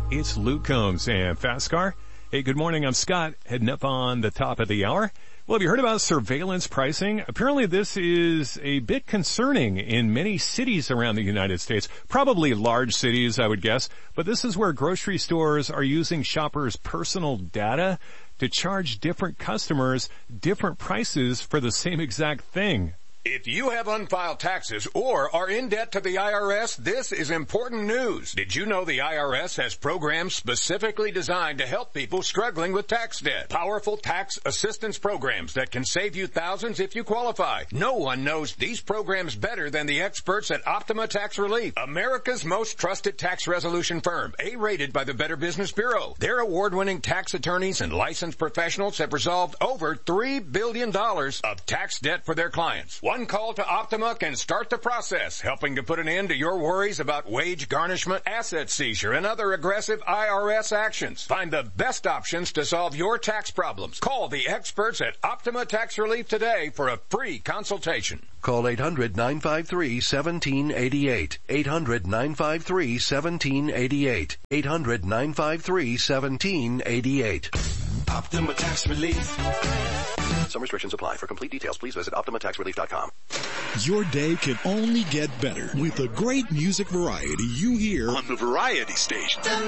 It's Luke Combs and Fast Car. Hey, good morning. I'm Scott, heading up on the top of the hour. Well, have you heard about surveillance pricing? Apparently this is a bit concerning in many cities around the United States, probably large cities, I would guess. But this is where grocery stores are using shoppers' personal data to charge different customers different prices for the same exact thing. If you have unfiled taxes or are in debt to the IRS, this is important news. Did you know the IRS has programs specifically designed to help people struggling with tax debt? Powerful tax assistance programs that can save you thousands if you qualify. No one knows these programs better than the experts at Optima Tax Relief, America's most trusted tax resolution firm, A-rated by the Better Business Bureau. Their award-winning tax attorneys and licensed professionals have resolved over $3 billion of tax debt for their clients. One call to Optima can start the process, helping to put an end to your worries about wage garnishment, asset seizure, and other aggressive IRS actions. Find the best options to solve your tax problems. Call the experts at Optima Tax Relief today for a free consultation. Call 800-953-1788. 800-953-1788. 800-953-1788. Optima Tax Relief. Some restrictions apply. For complete details, please visit OptimaTaxRelief.com. Your day can only get better with the great music variety you hear on the Variety Station.